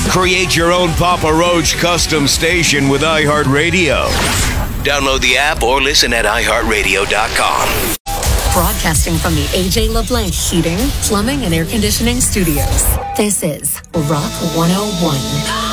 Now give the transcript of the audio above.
Create your own Papa Roach custom station with iHeartRadio. Download the app or listen at iHeartRadio.com. Broadcasting from the AJ LeBlanc Heating, Plumbing, and Air Conditioning Studios. This is Rock 101.